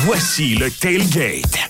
Voici le Tailgate.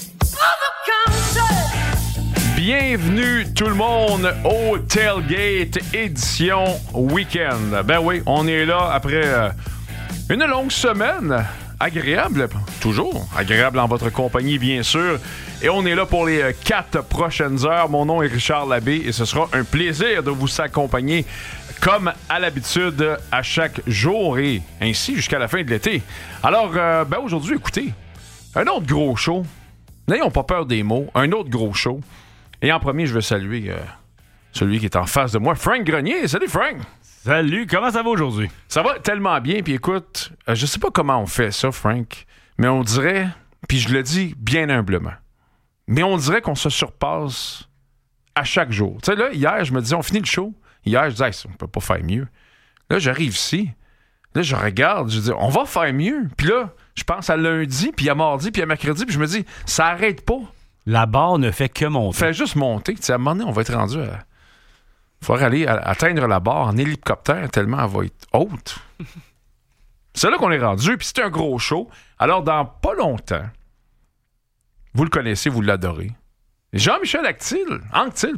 Bienvenue tout le monde au Tailgate édition week-end. Ben oui, on est là après une longue semaine. Agréable, toujours agréable en votre compagnie, bien sûr. Et on est là pour les 4 prochaines heures. Mon nom est Richard Labbé et ce sera un plaisir de vous accompagner comme à l'habitude à chaque jour et ainsi jusqu'à la fin de l'été. Alors, aujourd'hui, écoutez, un autre gros show. N'ayons pas peur des mots. Un autre gros show. Et en premier, je veux saluer celui qui est en face de moi, Frank Grenier. Salut, Frank! Salut, comment ça va aujourd'hui? Ça va tellement bien, puis écoute, je sais pas comment on fait ça, Frank, mais on dirait, puis je le dis bien humblement, mais on dirait qu'on se surpasse à chaque jour. Tu sais, là, hier, je me disais, on finit le show. Hier, je disais, on peut pas faire mieux. Là, j'arrive ici, là, je regarde, je dis, on va faire mieux. Puis là, je pense à lundi, puis à mardi, puis à mercredi, puis je me dis, ça arrête pas. La barre ne fait que monter. Fait juste monter. Tu sais, à un moment donné, on va être rendu à... Il faudrait aller atteindre la barre en hélicoptère tellement elle va être haute. C'est là qu'on est rendu, puis c'est un gros show. Alors, dans pas longtemps, vous le connaissez, vous l'adorez. Jean-Michel Anctil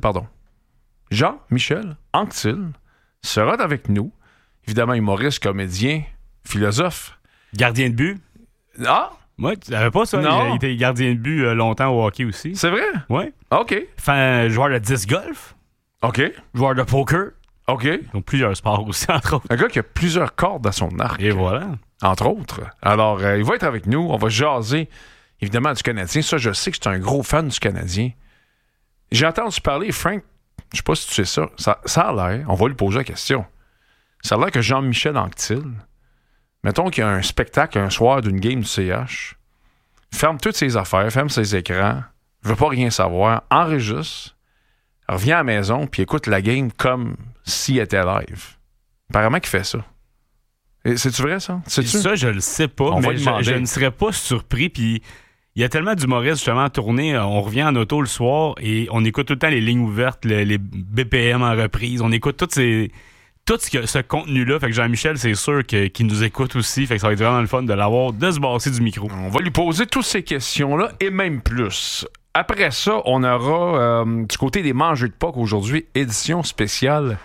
sera avec nous. Évidemment, humoriste, comédien, philosophe. Gardien de but. Ah! Ouais, tu savais pas ça? Non. Il était gardien de but longtemps au hockey aussi. C'est vrai? Ouais. OK. Joueur de disc golf. OK. Joueur de poker. OK. Donc plusieurs sports aussi, entre autres. Un gars qui a plusieurs cordes à son arc. Et voilà. Entre autres. Alors, il va être avec nous. On va jaser, évidemment, du Canadien. Ça, je sais que c'est un gros fan du Canadien. J'ai entendu parler, Frank, je sais pas si tu sais ça. Ça a l'air, on va lui poser la question. Ça a l'air que Jean-Michel Anctil, mettons qu'il y a un spectacle un soir d'une game du CH, ferme toutes ses affaires, ferme ses écrans, veut pas rien savoir, enregistre, revient à la maison, puis écoute la game comme s'il était live. Apparemment qu'il fait ça. Et c'est-tu vrai, ça? Sais-tu? Ça, je le sais pas, On va mais lui demander. je ne serais pas surpris. Puis il y a tellement d'humoristes, justement, tournés. On revient en auto le soir et on écoute tout le temps les lignes ouvertes, les BPM en reprise. On écoute tout ce contenu-là. Fait que Jean-Michel, c'est sûr qu'il nous écoute aussi. Fait que ça va être vraiment le fun de l'avoir, de se basser du micro. On va lui poser toutes ces questions-là et même plus. Après ça, on aura du côté des mangeux de Pâques aujourd'hui, édition spéciale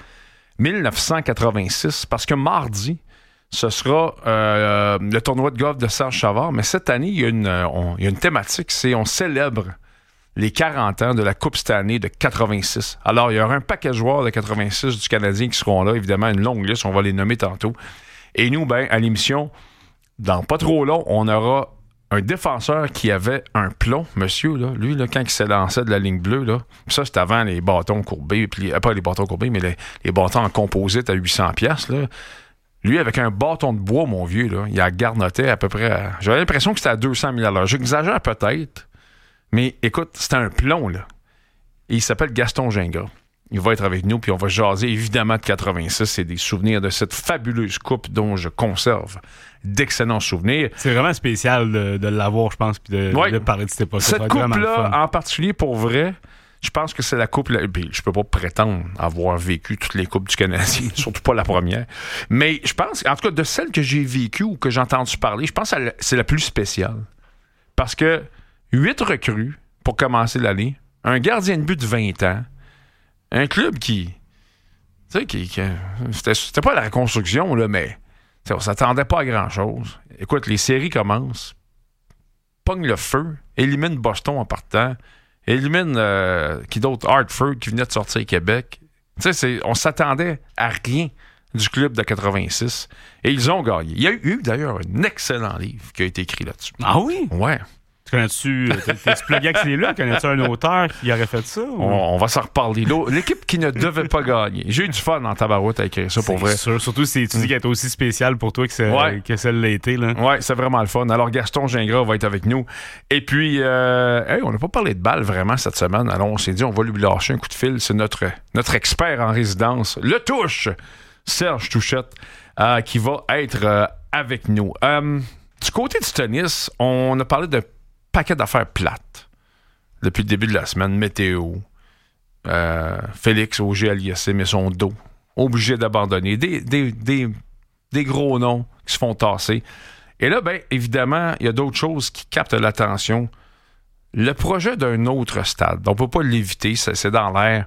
1986, parce que mardi, ce sera le tournoi de golf de Serge Chavard. Mais cette année, il y a une thématique, c'est on célèbre les 40 ans de la Coupe Stanley de 86. Alors, il y aura un paquet de joueurs de 86 du Canadien qui seront là. Évidemment, une longue liste, on va les nommer tantôt. Et nous, à l'émission, dans pas trop long, on aura un défenseur qui avait un plomb, monsieur, là, lui, là, quand il s'est lancé de la ligne bleue, là, ça, c'était avant les bâtons courbés, pas les bâtons courbés, mais les bâtons en composite à 800$, là. Lui, avec un bâton de bois, mon vieux, là, il a garnoté à peu près j'avais l'impression que c'était à 200 000 $. J'exagère peut-être, mais écoute, c'était un plomb, là. Et il s'appelle Gaston Gingras. Il va être avec nous, puis on va jaser évidemment de 86 et des souvenirs de cette fabuleuse coupe dont je conserve d'excellents souvenirs. C'est vraiment spécial de l'avoir, je pense, puis de parler de cette époque. Cette coupe-là, en particulier, pour vrai, je pense que c'est la coupe... Je peux pas prétendre avoir vécu toutes les coupes du Canadien, surtout pas la première. Mais je pense, en tout cas, de celles que j'ai vécues ou que j'ai entendu parler, je pense que c'est la plus spéciale. Parce que 8 recrues pour commencer l'année, un gardien de but de 20 ans, un club qui... Tu sais, c'était pas la reconstruction, là, mais on s'attendait pas à grand-chose. Écoute, les séries commencent, pogne le feu, élimine Boston en partant, élimine qui d'autre? Hartford qui venait de sortir Québec. Tu sais, on s'attendait à rien du club de 86 et ils ont gagné. Il y a eu d'ailleurs un excellent livre qui a été écrit là-dessus. Ah oui? Ouais. Connais-tu, t'es-tu plugué avec ces là? Connais-tu un auteur qui aurait fait ça? Ou? On va s'en reparler. L'équipe qui ne devait pas gagner. J'ai eu du fun en tabarouette à écrire ça, pour vrai. C'est sûr. Surtout si tu dis qu'elle est aussi spéciale pour toi que celle l'a été. Là. Ouais, c'est vraiment le fun. Alors, Gaston Gingras va être avec nous. Et puis, on n'a pas parlé de balle vraiment cette semaine. Alors, on s'est dit, on va lui lâcher un coup de fil. C'est notre expert en résidence, le touche, Serge Touchette, qui va être avec nous. Du côté du tennis, on a parlé de paquet d'affaires plates depuis le début de la semaine. Météo, Félix Auger-Aliassime et son dos, obligé d'abandonner. Des gros noms qui se font tasser. Et là, bien, évidemment, il y a d'autres choses qui captent l'attention. Le projet d'un autre stade, on ne peut pas l'éviter, c'est dans l'air.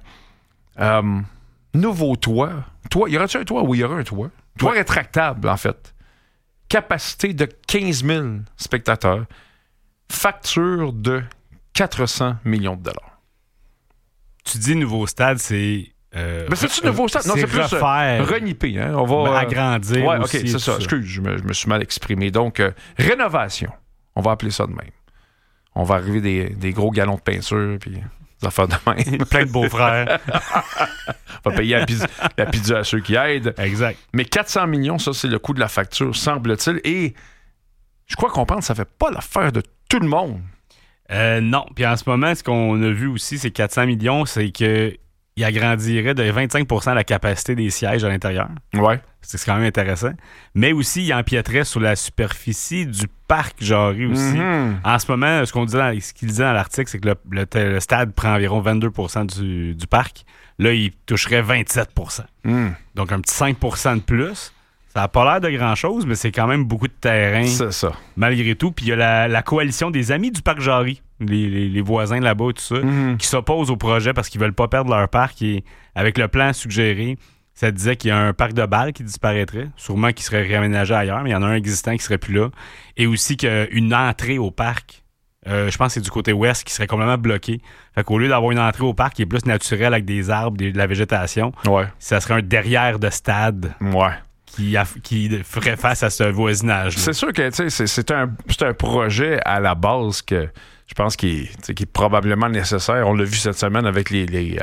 Nouveau toit. Y aura-t-il un toit? Oui, il y aura un toit. Toit rétractable, en fait. Capacité de 15 000 spectateurs. Facture de 400 millions de dollars. Tu dis nouveau stade, c'est... Mais c'est-tu nouveau stade? Non, c'est plus renipé. Hein? On va agrandir ouais, aussi. OK, c'est ça. Excuse, je me suis mal exprimé. Donc, rénovation. On va appeler ça de même. On va arriver des gros galons de peinture, puis des affaires de même. Plein de beaux-frères. On va payer la pizza à ceux qui aident. Exact. Mais 400 millions, ça, c'est le coût de la facture, semble-t-il. Et je crois qu'on pense que ça fait pas l'affaire de tout le monde. Non. Puis en ce moment, ce qu'on a vu aussi, c'est 400 millions, c'est qu'il agrandirait de 25% la capacité des sièges à l'intérieur. Ouais. C'est quand même intéressant. Mais aussi, il empiéterait sur la superficie du parc Jarry aussi. Mm-hmm. En ce moment, ce qu'il disait dans l'article, c'est que le stade prend environ 22% du parc. Là, il toucherait 27%. Donc, un petit 5% de plus. Ça n'a pas l'air de grand-chose, mais c'est quand même beaucoup de terrain. C'est ça. Malgré tout. Puis il y a la coalition des amis du parc Jarry, les voisins là-bas et tout ça, qui s'opposent au projet parce qu'ils veulent pas perdre leur parc. Et avec le plan suggéré, ça disait qu'il y a un parc de balles qui disparaîtrait, sûrement qui serait réaménagé ailleurs, mais il y en a un existant qui serait plus là. Et aussi qu'une entrée au parc, je pense que c'est du côté ouest, qui serait complètement bloquée. Fait qu'au lieu d'avoir une entrée au parc qui est plus naturelle avec des arbres, de la végétation, ça serait un derrière de stade. Ouais. Qui ferait face à ce voisinage. C'est sûr que c'est un projet à la base que je pense qui est probablement nécessaire. On l'a vu cette semaine avec les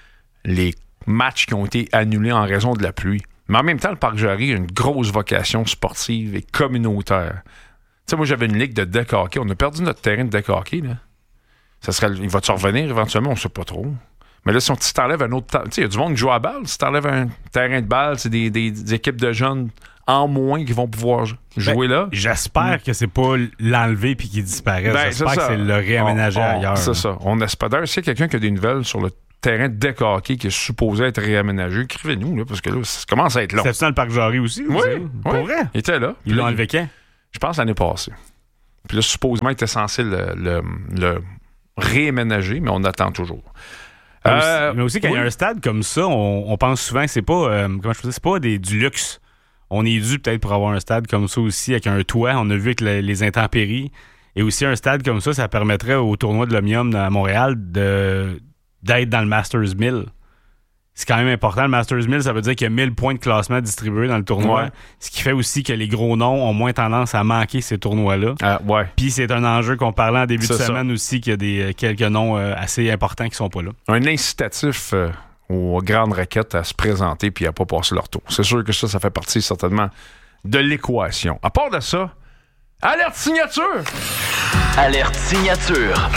matchs qui ont été annulés en raison de la pluie. Mais en même temps, le Parc Jarry a une grosse vocation sportive et communautaire. Tu sais, moi, j'avais une ligue de deck hockey. On a perdu notre terrain de deck hockey. Là. Il va-tu revenir éventuellement? On ne sait pas trop. Mais là, si t'enlèves un autre... Tu sais, il y a du monde qui joue à balle. Si t'enlèves un terrain de balle, c'est des équipes de jeunes en moins qui vont pouvoir jouer là. J'espère que c'est pas l'enlever puis qu'il disparaît. J'espère que c'est le réaménager ailleurs. C'est ça. On espère. D'ailleurs, s'il y a quelqu'un qui a des nouvelles sur le terrain de deck hockey qui est supposé être réaménagé, écrivez-nous, là, parce que là, ça commence à être long. C'était dans le Parc Jarry aussi? Oui. Pour vrai? Il était là. Ils l'ont enlevé quand? Je pense l'année passée. Puis là, supposément, il était censé le réaménager, mais on attend toujours. Mais aussi, quand il y a un stade comme ça, on pense souvent que c'est pas, c'est pas du luxe. On est dû peut-être pour avoir un stade comme ça aussi, avec un toit. On a vu avec les intempéries. Et aussi, un stade comme ça permettrait au tournoi de l'Omnium à Montréal d'être dans le Masters 1000. C'est quand même important. Le Masters 1000, ça veut dire qu'il y a 1000 points de classement distribués dans le tournoi. Ouais. Ce qui fait aussi que les gros noms ont moins tendance à manquer ces tournois-là. Puis c'est un enjeu qu'on parlait en début de semaine aussi, qu'il y a quelques noms assez importants qui sont pas là. Un incitatif aux grandes raquettes à se présenter puis à pas passer leur tour. C'est sûr que ça fait partie certainement de l'équation. À part de ça, alerte signature! Alerte signature!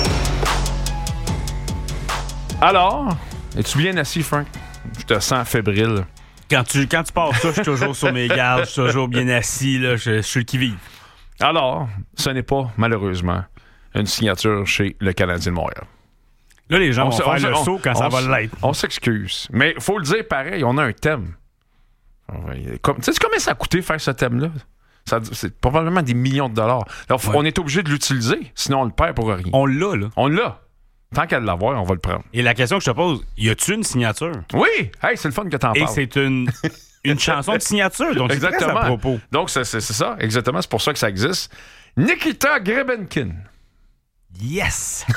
Alors... Es-tu bien assis, Frank? Je te sens fébrile. Quand tu pars ça, je suis toujours sur mes gardes, je suis toujours bien assis, là, je suis le qui-vive. Alors, ce n'est pas, malheureusement, une signature chez le Canadien de Montréal. Là, les gens vont faire le saut quand ça va l'être. On s'excuse. Mais il faut le dire pareil, on a un thème. Tu sais combien ça a coûté faire ce thème-là? C'est probablement des millions de dollars. Alors, on est obligé de l'utiliser, sinon on le perd pour rien. On l'a, là. On l'a. Tant qu'à l'avoir, on va le prendre. Et la question que je te pose, y a-tu une signature? Oui! Hey, c'est le fun que t'en parles. Et c'est une chanson de signature, donc exactement. C'est très à propos. Donc, c'est ça, exactement. C'est pour ça que ça existe. Nikita Grebenkin. Yes!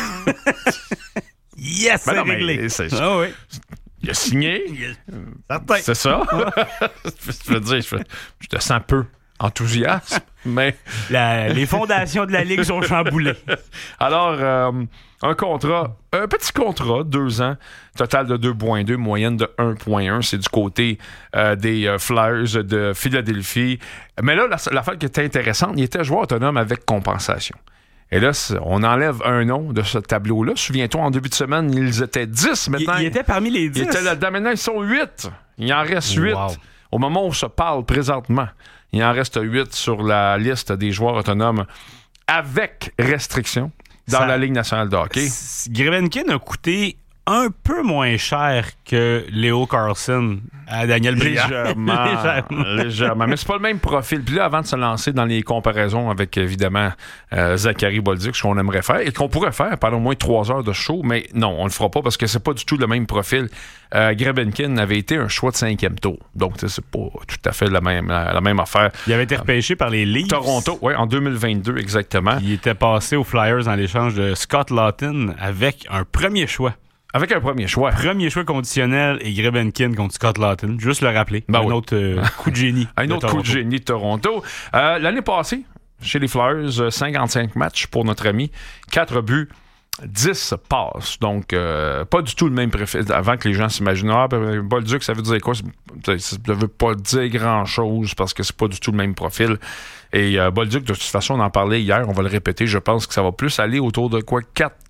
Yes, c'est réglé. Oui. Il a signé. Certain. C'est ça. Je veux dire, je te sens peu enthousiaste, mais... les fondations de la Ligue sont chamboulées. Alors, un petit contrat, 2 ans, total de 2.2, moyenne de 1.1. C'est du côté des Flyers de Philadelphie. Mais là, l'affaire qui était intéressante, il était joueur autonome avec compensation. Et là, on enlève un nom de ce tableau-là. Souviens-toi, en début de semaine, ils étaient 10. Maintenant, il était parmi les 10. Maintenant, ils sont 8. Il en reste 8. Wow. Au moment où on se parle présentement, il en reste 8 sur la liste des joueurs autonomes avec restriction dans la Ligue nationale de hockey. Grebenkin a coûté un peu moins cher que Léo Carlson à Daniel Brière. Légèrement. Mais c'est pas le même profil. Puis là, avant de se lancer dans les comparaisons avec, évidemment, Zachary Bolduc, ce qu'on aimerait faire et qu'on pourrait faire pendant au moins 3 heures de show, mais non, on le fera pas parce que c'est pas du tout le même profil. Grebenkin avait été un choix de 5e tour. Donc, c'est pas tout à fait la même affaire. Il avait été repêché par les Leafs. Toronto, oui, en 2022, exactement. Il était passé aux Flyers en l'échange de Scott Laughton avec un premier choix. Avec un premier choix. Premier choix conditionnel et Grebenkin contre Scott Laughton. Juste le rappeler. Autre coup de génie. Un autre coup de génie de Toronto. L'année passée, chez les Flyers, 55 matchs pour notre ami. 4 buts, 10 passes. Donc, pas du tout le même profil. Avant que les gens s'imaginent, Bolduc, ça veut dire quoi? Ça ne veut pas dire grand-chose parce que c'est pas du tout le même profil. Et Bolduc, de toute façon, on en parlait hier, on va le répéter, je pense que ça va plus aller autour de quoi?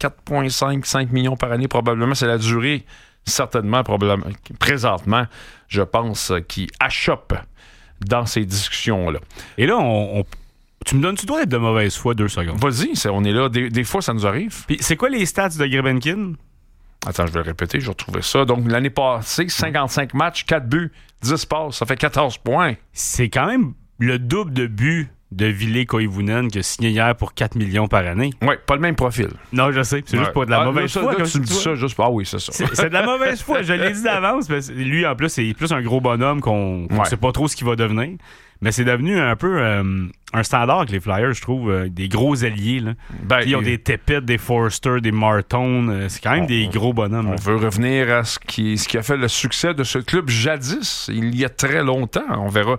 4,5, 5 millions par année, probablement. C'est la durée, certainement, probablement, présentement, je pense, qui achoppe dans ces discussions-là. Et là, tu me donnes-tu le droit d'être de mauvaise foi 2 secondes? Vas-y, on est là. Des fois, ça nous arrive. Puis c'est quoi les stats de Grebenkin? Attends, je vais le répéter, je vais retrouver ça. Donc, l'année passée, 55 matchs, 4 buts, 10 passes, ça fait 14 points. C'est quand même le double de buts de Ville Koivunen qui a signé hier pour 4 millions par année. Oui, pas le même profil. Non, je sais. C'est juste pas de la mauvaise foi. Là, tu me dis ça juste... Ah oui, c'est ça. C'est de la mauvaise foi. Je l'ai dit d'avance. Parce que lui, en plus, c'est plus un gros bonhomme qu'on sait pas trop ce qu'il va devenir. Mais c'est devenu un peu un standard avec les Flyers, je trouve. Des gros alliés. Là. Ils ont des Tepitt, des Forster, des Martone. C'est quand même des gros bonhommes. On veut revenir à ce qui a fait le succès de ce club jadis, il y a très longtemps. On verra.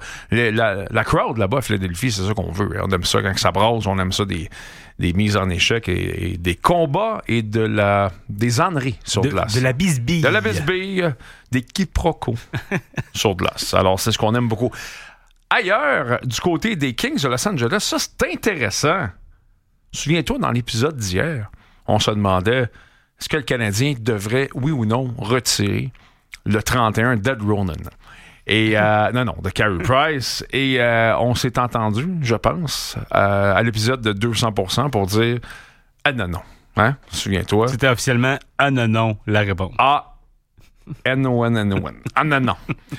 La crowd là-bas à Philadelphie, c'est ça qu'on veut. On aime ça quand ça brasse. On aime ça des mises en échec et des combats et des âneries sur glace. De la bisbille. De la bisbille, des quiproquos sur glace. Alors, c'est ce qu'on aime beaucoup. Ailleurs, du côté des Kings de Los Angeles, ça, c'est intéressant. Souviens-toi, dans l'épisode d'hier, on se demandait est-ce que le Canadien devrait, oui ou non, retirer le 31 d'Ed Ronan. Et, de Carey Price. Et on s'est entendu, je pense, à l'épisode de 200% pour dire non. Hein? Souviens-toi. C'était officiellement non, la réponse. N-O-N. Non.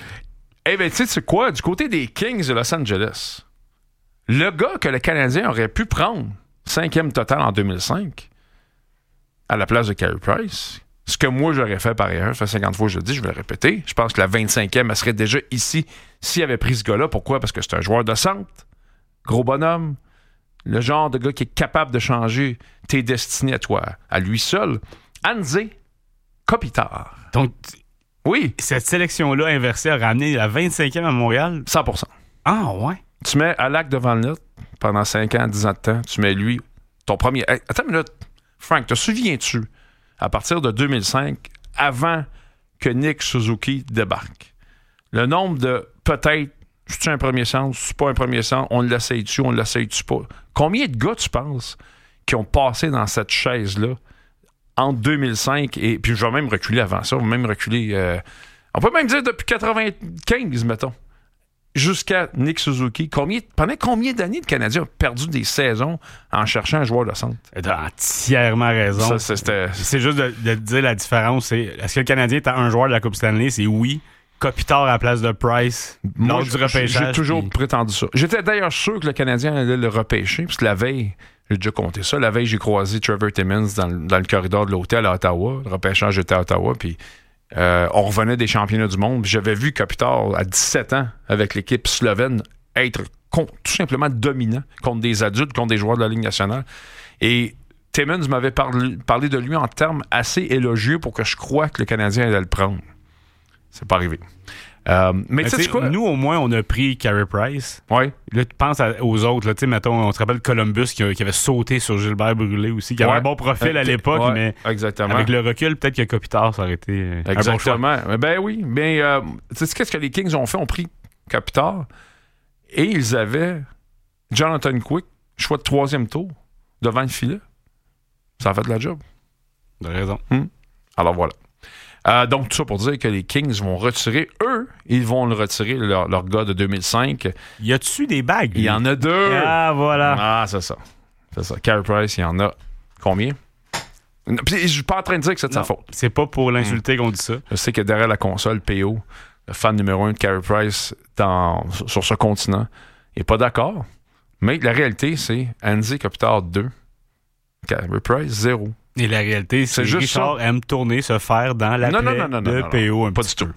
Eh bien, tu sais quoi? Du côté des Kings de Los Angeles, le gars que le Canadien aurait pu prendre, 5e total en 2005, à la place de Carey Price, ce que moi j'aurais fait par ailleurs, ça fait 50 fois que je le dis, je vais le répéter, je pense que la 25e, elle serait déjà ici s'il avait pris ce gars-là. Pourquoi? Parce que c'est un joueur de centre, gros bonhomme, le genre de gars qui est capable de changer tes destinées à toi, à lui seul. Anze Kopitar. Donc... Oui. Cette sélection-là inversée a ramené la 25e à Montréal? 100%. Ah, ouais. Tu mets Alak devant le net pendant 5 ans, 10 ans de temps. Tu mets lui, ton premier... Hey, attends une minute. Frank, te souviens-tu, à partir de 2005, avant que Nick Suzuki débarque, le nombre de peut-être, c'est-tu un premier centre, c'est pas un premier centre, on l'essaye-tu, on l'essaye-tu pas? Combien de gars, tu penses, qui ont passé dans cette chaise-là entre 2005 et... Puis je vais même reculer avant ça. On peut même dire depuis 95, mettons. Jusqu'à Nick Suzuki. Pendant combien d'années le Canadien a perdu des saisons en cherchant un joueur de centre? Tu as entièrement raison. C'est juste de dire la différence. Est-ce que le Canadien est un joueur de la Coupe Stanley? C'est oui. Kopitar à la place de Price. Moi, du repêchage. J'ai toujours prétendu ça. J'étais d'ailleurs sûr que le Canadien allait le repêcher, parce que la veille... J'ai déjà compté ça. La veille, j'ai croisé Trevor Timmins dans le corridor de l'hôtel à Ottawa. Le repêchage était à Ottawa. Puis on revenait des championnats du monde. Puis j'avais vu Kopitar, à 17 ans, avec l'équipe slovène, être tout simplement dominant contre des adultes, contre des joueurs de la Ligue nationale. Et Timmins m'avait parlé de lui en termes assez élogieux pour que je croie que le Canadien allait le prendre. C'est pas arrivé. Mais tu sais quoi? Nous, au moins, on a pris Carey Price. Oui. Là, tu penses aux autres. Là, mettons, on se rappelle Columbus qui avait sauté sur Gilbert Brûlé aussi, qui avait un bon profil à l'époque, mais exactement. Avec le recul, peut-être que Kopitar, ça aurait été exactement. un bon choix. Ben oui. Mais tu sais qu'est-ce que les Kings ont fait? Ont pris Kopitar et ils avaient Jonathan Quick, choix de 3e tour, devant le filet. Ça a fait de la job. De raison. Alors voilà. Donc, tout ça pour dire que les Kings vont retirer, ils vont le retirer, leur gars de 2005. Y a-tu des bagues? Il y en a 2. Ah, voilà. Ah, c'est ça. Carey Price, il y en a combien? Puis, je suis pas en train de dire que c'est de sa faute. C'est pas pour l'insulter qu'on dit ça. Je sais que derrière la console, PO, le fan numéro 1 de Carey Price sur ce continent, n'est pas d'accord. Mais la réalité, c'est Andy Kopitar 2, Carey Price 0. Et la réalité, c'est que Richard aime tourner, se faire dans la plaie de PO. Pas du tout.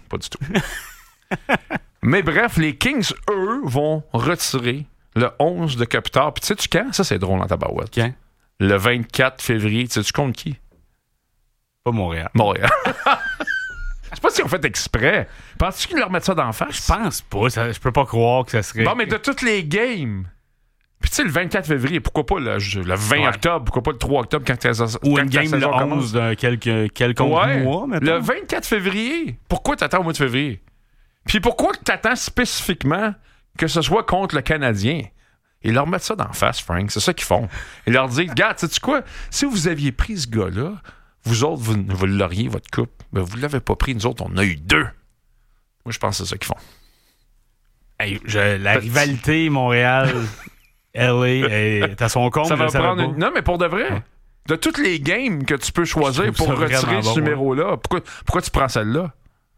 Mais bref, les Kings, eux, vont retirer le 11 de Kopitar. Puis sais-tu quand? Ça, c'est drôle dans ta barouette. Quand? Le 24 février. Tu comptes qui? Pas Montréal. Je sais pas si on fait exprès. Penses-tu qu'ils leur mettent ça d'en face? Je pense pas. Je peux pas croire que ça serait... Bon, mais de toutes les games... Puis tu sais, le 24 février, pourquoi pas le 20 octobre, pourquoi pas le 3 octobre quand ou une game le 11 d'un quelconque mois, mettons. Le 24 février, pourquoi t'attends au mois de février? Puis pourquoi t'attends spécifiquement que ce soit contre le Canadien? Ils leur mettent ça d'en face, Frank. C'est ça qu'ils font. Ils leur disent, regarde, sais-tu quoi? Si vous aviez pris ce gars-là, vous autres, vous l'auriez, votre coupe. Ben, vous l'avez pas pris. Nous autres, on a eu 2. Moi, je pense que c'est ça qu'ils font. Hey, la rivalité Montréal... LA, t'as son compte. Ça va prendre Non, mais pour de vrai, de toutes les games que tu peux choisir pour retirer ce numéro-là, pourquoi tu prends celle-là?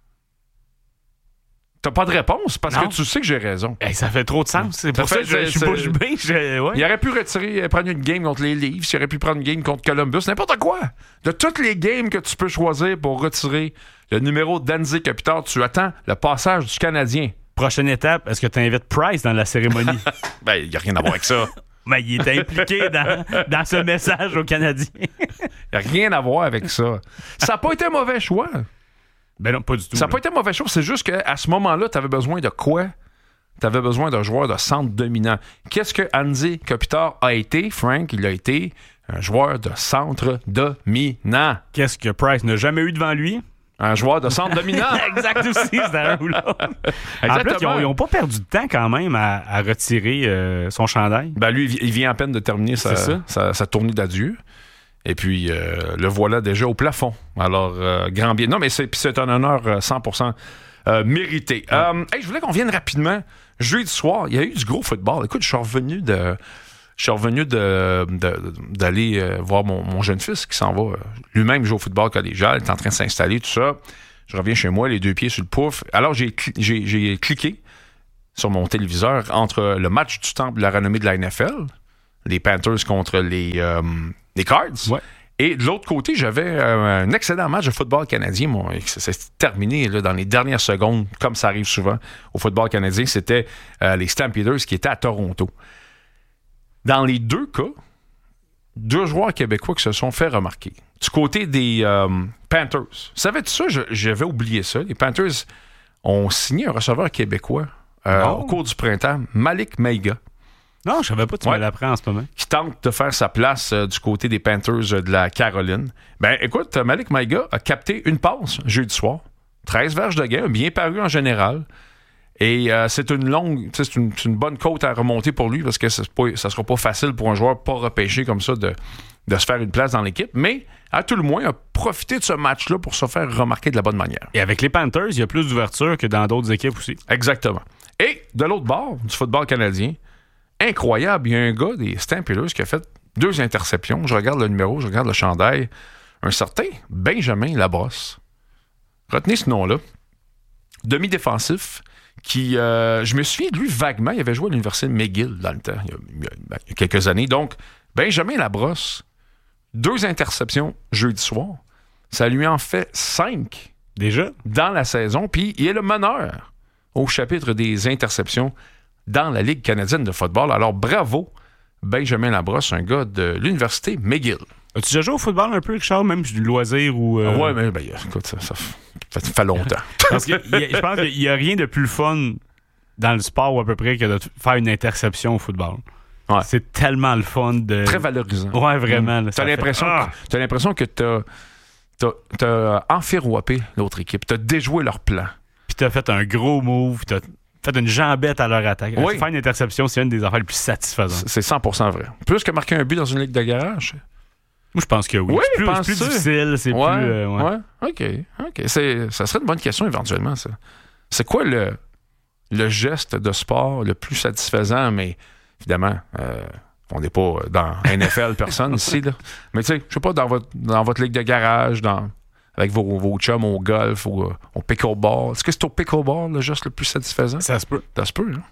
T'as pas de réponse parce que tu sais que j'ai raison. Hey, ça fait trop de sens. C'est pour ça que je suis bouche bée. Il aurait pu prendre une game contre les Leafs, il aurait pu prendre une game contre Columbus, n'importe quoi. De toutes les games que tu peux choisir pour retirer le numéro d'Andy Kopitar, tu attends le passage du Canadien. Prochaine étape, est-ce que tu invites Price dans la cérémonie? Ben, il n'y a rien à voir avec ça. Ben, il est impliqué dans ce message aux Canadiens. Il n'y a rien à voir avec ça. Ça n'a pas été un mauvais choix. Ben non, pas du tout. Ça n'a pas été un mauvais choix. C'est juste qu'à ce moment-là, tu avais besoin de quoi? Tu avais besoin d'un joueur de centre dominant. Qu'est-ce que Andy Kopitar a été, Frank? Il a été un joueur de centre dominant. Qu'est-ce que Price n'a jamais eu devant lui? Un joueur de centre dominant. Exact aussi, c'était un ou l'autre. En plus, ils n'ont pas perdu de temps quand même à retirer son chandail. Ben lui, il vient à peine de terminer sa tournée d'adieu. Et puis, le voilà déjà au plafond. Alors, grand bien. Non, mais c'est un honneur 100% mérité. Hey, je voulais qu'on vienne rapidement. Jeudi soir, il y a eu du gros football. Écoute, je suis revenu d'aller voir mon jeune fils qui s'en va lui-même jouer au football collégial. Il est en train de s'installer, tout ça. Je reviens chez moi, les 2 pieds sur le pouf. Alors, j'ai cliqué sur mon téléviseur entre le match du temple de la renommée de la NFL, les Panthers contre les Cards. Ouais. Et de l'autre côté, j'avais un excellent match de football canadien. Ça s'est terminé là, dans les dernières secondes, comme ça arrive souvent au football canadien. C'était les Stampeders qui étaient à Toronto. Dans les 2 cas, 2 joueurs québécois qui se sont fait remarquer. Du côté des Panthers. Savais-tu ça? J'avais oublié ça. Les Panthers ont signé un receveur québécois au cours du printemps, Malik Maiga. Non, je savais pas, tu me l'apprends en ce moment. Qui tente de faire sa place du côté des Panthers de la Caroline. Ben, écoute, Malik Maiga a capté une passe jeudi soir. 13 verges de gain, bien paru en général. Et c'est une bonne côte à remonter pour lui parce que ça sera pas facile pour un joueur pas repêché comme ça de se faire une place dans l'équipe. Mais, à tout le moins, a profité de ce match-là pour se faire remarquer de la bonne manière. Et avec les Panthers, il y a plus d'ouverture que dans d'autres équipes aussi. Exactement. Et de l'autre bord, du football canadien, incroyable, il y a un gars des Stampeders qui a fait 2 interceptions. Je regarde le numéro, je regarde le chandail. Un certain Benjamin Labrosse. Retenez ce nom-là. Demi-défensif. Qui, je me souviens de lui vaguement, il avait joué à l'Université de McGill dans le temps, il y a quelques années. Donc, Benjamin Labrosse, 2 interceptions jeudi soir. Ça lui en fait 5 déjà dans la saison. Puis, il est le meneur au chapitre des interceptions dans la Ligue canadienne de football. Alors, bravo, Benjamin Labrosse, un gars de l'Université McGill. As-tu déjà joué au football un peu, Richard, même du loisir ou... Ouais, mais écoute, ça fait longtemps. Parce que je pense qu'il n'y a rien de plus fun dans le sport ou à peu près que de faire une interception au football. Ouais. C'est tellement le fun de... Très valorisant. Ouais, vraiment. Là, t'as l'impression que t'as enfiroppé l'autre équipe. T'as déjoué leur plan. Puis t'as fait un gros move. T'as fait une jambette à leur attaque. Oui. Faire une interception, c'est une des affaires les plus satisfaisantes. C'est 100% vrai. Plus que marquer un but dans une ligue de garage. Moi, je pense que oui. Oui, c'est plus difficile. C'est plus... Ouais. OK. Ça serait une bonne question éventuellement, ça. C'est quoi le geste de sport le plus satisfaisant, mais évidemment, On n'est pas dans NFL, personne ici, là. Mais tu sais, je sais pas, dans votre ligue de garage, avec vos chums au golf ou au pickleball. Est-ce que c'est au pickleball le geste le plus satisfaisant? Ça se peut. Ça se peut, hein?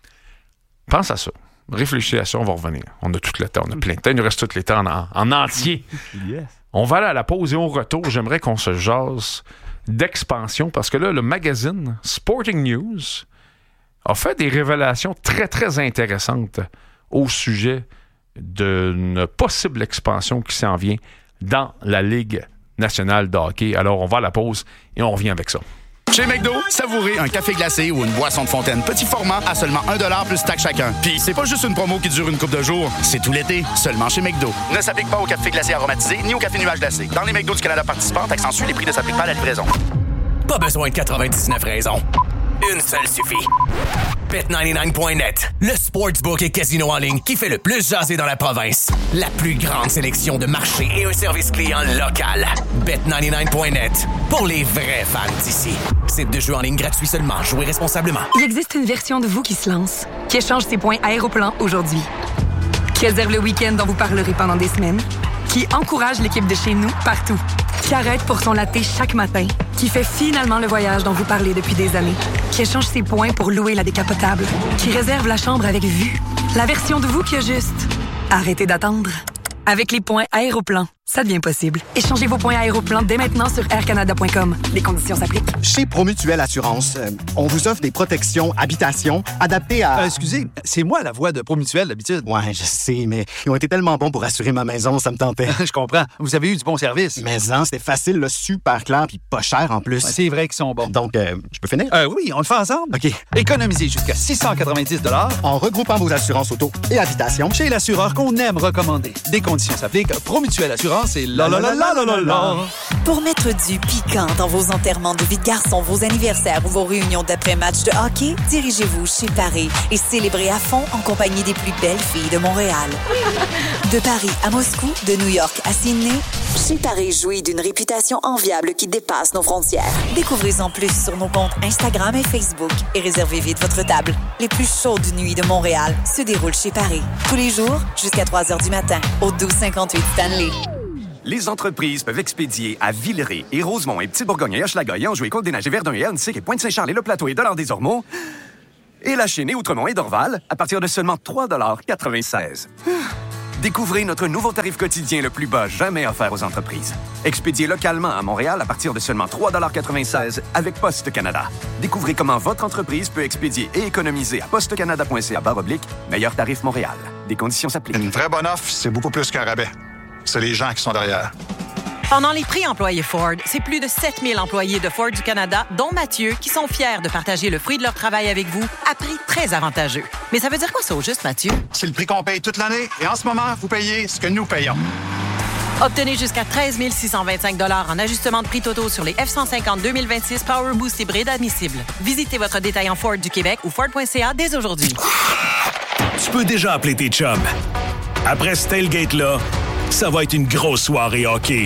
Pense à ça. Réfléchis à ça, on va revenir. On a tout le temps, on a plein de temps. Il nous reste tout le temps en entier. Yes. On va aller à la pause et au retour, j'aimerais qu'on se jase d'expansion parce que là, le magazine Sporting News a fait des révélations très, très intéressantes au sujet d'une possible expansion qui s'en vient dans la Ligue nationale de hockey. Alors, on va à la pause et on revient avec ça. Chez McDo, savourez un café glacé ou une boisson de fontaine petit format à seulement 1$ plus taxe chacun. Puis c'est pas juste une promo qui dure une couple de jours, c'est tout l'été, seulement chez McDo. Ne s'applique pas au café glacé aromatisé ni au café nuage glacé. Dans les McDo du Canada participants, taxe en suit, les prix ne s'appliquent pas à la livraison. Pas besoin de 99 raisons. Une seule suffit. Bet99.net, le sportsbook et casino en ligne qui fait le plus jaser dans la province. La plus grande sélection de marchés et un service client local. Bet99.net, pour les vrais fans d'ici. Site de jeu en ligne gratuit seulement. Jouez responsablement. Il existe une version de vous qui se lance, qui échange ses points Aéroplan aujourd'hui, qui réserve le week-end dont vous parlerez pendant des semaines, qui encourage l'équipe de chez nous partout, qui arrête pour son latte chaque matin, qui fait finalement le voyage dont vous parlez depuis des années, qui échange ses points pour louer la décapotable, qui réserve la chambre avec vue. La version de vous qui a juste arrêtez d'attendre. Avec les points Aéroplan, ça devient possible. Échangez vos points Aéroplan dès maintenant sur aircanada.com. Les conditions s'appliquent. Chez Promutuelle Assurance, on vous offre des protections habitation adaptées à... Excusez, c'est moi la voix de Promutuelle d'habitude. Ouais, je sais, mais ils ont été tellement bons pour assurer ma maison, ça me tentait. Je comprends. Vous avez eu du bon service. Mais c'était facile, là, super clair, puis pas cher en plus. Ouais, c'est vrai qu'ils sont bons. Donc, je peux finir? Oui, on le fait ensemble. OK. Économisez jusqu'à 690 $ en regroupant vos assurances auto et habitation chez l'assureur qu'on aime recommander. Des conditions s'appliquent. Promutuelle Assurance et la. Pour mettre du piquant dans vos enterrements de vie de garçon, vos anniversaires ou vos réunions d'après-match de hockey, dirigez-vous chez Paris et célébrez à fond en compagnie des plus belles filles de Montréal. De Paris à Moscou, de New York à Sydney, chez Paris jouit d'une réputation enviable qui dépasse nos frontières. Découvrez-en plus sur nos comptes Instagram et Facebook et réservez vite votre table. Les plus chaudes nuits de Montréal se déroulent chez Paris. Tous les jours, jusqu'à 3h du matin, au 1258 Stanley. Les entreprises peuvent expédier à Villeray et Rosemont et Petit-Bourgogne et Hochelaga et Anjou et Côte-des-Neiges et Verdun et Hernestic et Pointe-Saint-Charles et Le Plateau et Dollard-des-Ormeaux et La Chênaie, Outremont et Dorval à partir de seulement 3,96 $. Découvrez notre nouveau tarif quotidien le plus bas jamais offert aux entreprises. Expédié localement à Montréal à partir de seulement 3,96 $ avec Poste Canada. Découvrez comment votre entreprise peut expédier et économiser à postecanada.ca/meilleur tarif Montréal. Des conditions s'appliquent. Une vraie bonne offre, c'est beaucoup plus qu'un rabais. C'est les gens qui sont derrière. Pendant les prix employés Ford, c'est plus de 7000 employés de Ford du Canada, dont Mathieu, qui sont fiers de partager le fruit de leur travail avec vous à prix très avantageux. Mais ça veut dire quoi ça au juste, Mathieu? C'est le prix qu'on paye toute l'année et en ce moment, vous payez ce que nous payons. Obtenez jusqu'à 13 625 $ en ajustement de prix totaux sur les F-150 2026 Power Boost hybride admissibles. Visitez votre détaillant Ford du Québec ou Ford.ca dès aujourd'hui. Tu peux déjà appeler tes chums. Après ce tailgate-là, ça va être une grosse soirée hockey.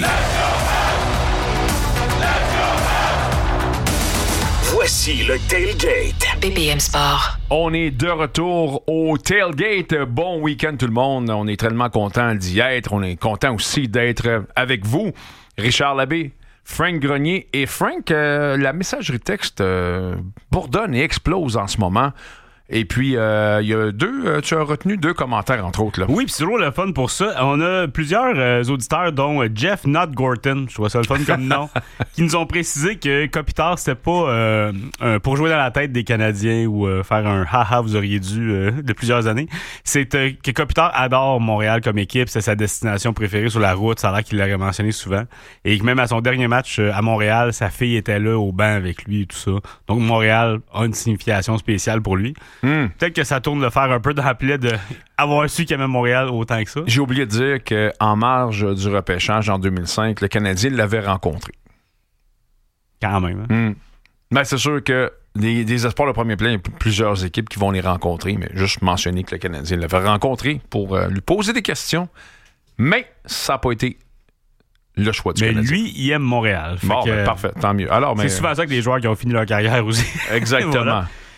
Voici le Tailgate. BPM Sport. On est de retour au Tailgate. Bon week-end tout le monde. On est tellement content d'y être. On est content aussi d'être avec vous. Richard Labbé, Frank Grenier. Et Frank, la messagerie texte bourdonne et explose en ce moment. Et puis, il y a tu as retenu 2 commentaires, entre autres. Là. Oui, puis c'est toujours le fun pour ça. On a plusieurs auditeurs, dont Jeff Not Gorton, je trouve ça le fun comme nom, qui nous ont précisé que Kopitar, c'était pas pour jouer dans la tête des Canadiens ou faire un « haha, vous auriez dû » de plusieurs années. C'est que Kopitar adore Montréal comme équipe, c'est sa destination préférée sur la route, ça a l'air qu'il l'aurait mentionné souvent. Et que même à son dernier match à Montréal, sa fille était là au banc avec lui et tout ça. Donc Montréal a une signification spéciale pour lui. Peut-être que ça tourne le fer un peu dans la plaie d'avoir su qu'il aimait Montréal autant que ça. J'ai oublié de dire qu'en marge du repêchage en 2005, le Canadien l'avait rencontré. Quand même. Hein? Ben, c'est sûr que des espoirs de premier plan, il y a plusieurs équipes qui vont les rencontrer, mais juste mentionner que le Canadien l'avait rencontré pour lui poser des questions. Mais ça n'a pas été le choix du Canadien. Mais lui, il aime Montréal. Bon, parfait, tant mieux. Alors, c'est souvent ça que les joueurs qui ont fini leur carrière aussi. Exactement. Voilà.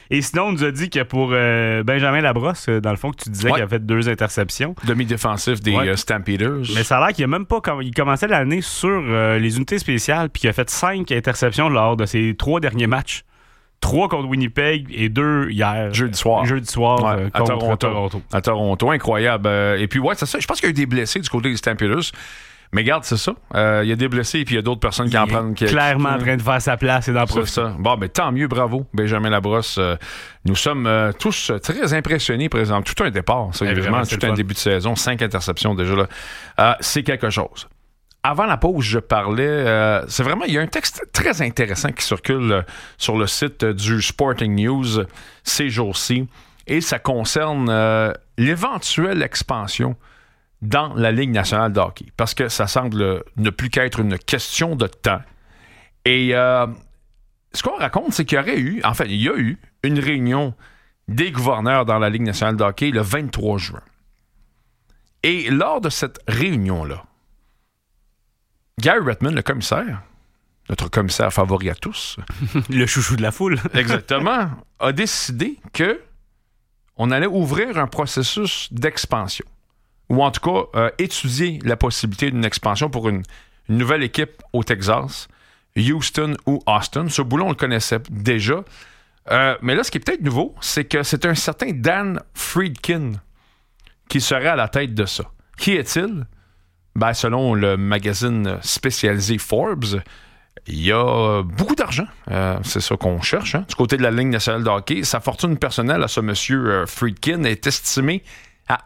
Et sinon, on nous a dit que pour Benjamin Labrosse, dans le fond, que tu disais qu'il a fait 2 interceptions. Demi-défensif des Stampeders. Mais ça a l'air qu'il a même pas... Il commençait l'année sur les unités spéciales, puis qu'il a fait 5 interceptions lors de ses 3 derniers matchs. 3 contre Winnipeg et 2 hier. Jeudi soir. Contre Toronto. À Toronto, incroyable. Et puis, c'est ça. Je pense qu'il y a eu des blessés du côté des Stampeders. Mais regarde, c'est ça. Il y a des blessés et puis il y a d'autres personnes qui en prennent. Clairement en train de faire sa place et d'en profiter. C'est ça. Bon, tant mieux, bravo, Benjamin Labrosse. Nous sommes tous très impressionnés, par exemple. Tout un départ, ça, évidemment. Tout un début de saison. 5 interceptions déjà là. C'est quelque chose. Avant la pause, je parlais... c'est vraiment... Il y a un texte très intéressant qui circule sur le site du Sporting News ces jours-ci. Et ça concerne l'éventuelle expansion dans la Ligue nationale de hockey. Parce que ça semble ne plus qu'être une question de temps. Et ce qu'on raconte, c'est qu'il y a eu une réunion des gouverneurs dans la Ligue nationale de hockey le 23 juin. Et lors de cette réunion-là, Gary Bettman, le commissaire, notre commissaire favori à tous, le chouchou de la foule, exactement, a décidé qu'on allait ouvrir un processus d'expansion. Ou en tout cas, étudier la possibilité d'une expansion pour une nouvelle équipe au Texas, Houston ou Austin. Ce boulot, on le connaissait déjà. Mais là, ce qui est peut-être nouveau, c'est que c'est un certain Dan Friedkin qui serait à la tête de ça. Qui est-il? Selon le magazine spécialisé Forbes, il y a beaucoup d'argent. C'est ça qu'on cherche. Du côté de la Ligue nationale de hockey, sa fortune personnelle à ce monsieur Friedkin est estimée à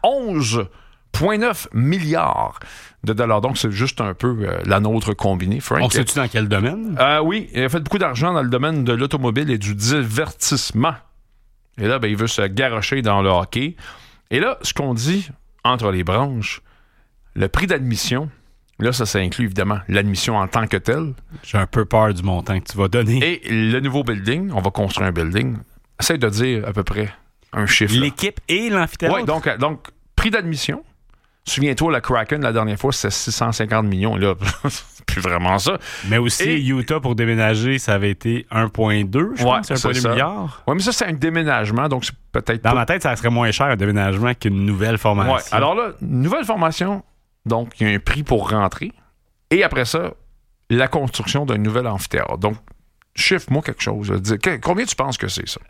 11,9 milliards de dollars. Donc, c'est juste un peu la nôtre combinée, Frank. On sait-tu dans quel domaine? Oui, il a fait beaucoup d'argent dans le domaine de l'automobile et du divertissement. Et là, il veut se garrocher dans le hockey. Et là, ce qu'on dit entre les branches, le prix d'admission, là, ça inclut évidemment l'admission en tant que telle. J'ai un peu peur du montant que tu vas donner. Et le nouveau building, on va construire un building. Essaye de dire à peu près un chiffre. L'équipe et l'amphithéâtre? Oui, donc prix d'admission. Souviens-toi, la Kraken, la dernière fois, c'était 650 millions. Là, c'est plus vraiment ça. Mais aussi, Utah, pour déménager, ça avait été 1,2, je pense, 1,2 milliard. Oui, mais ça, c'est un déménagement, donc c'est peut-être Dans ma tête, ça serait moins cher un déménagement qu'une nouvelle formation. Ouais. Alors là, nouvelle formation, donc il y a un prix pour rentrer. Et après ça, la construction d'un nouvel amphithéâtre. Donc, chiffre-moi quelque chose. Combien tu penses que c'est, ça?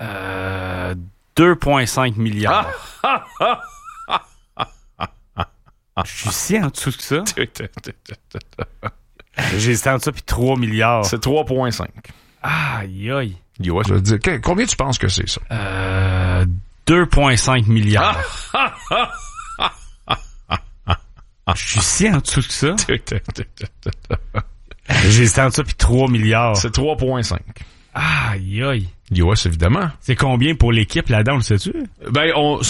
2,5 milliards. Je suis si en dessous que ça. J'ai hésité entre ça puis 3 milliards. C'est 3,5. Aïe, aïe. Ouais, je veux dire, combien tu penses que c'est, ça? 2,5 milliards. Je suis si en dessous que ça. J'ai hésité entre ça puis 3 milliards. C'est 3,5. Aïe, aïe. US, évidemment. C'est combien pour l'équipe là-dedans, le sais-tu?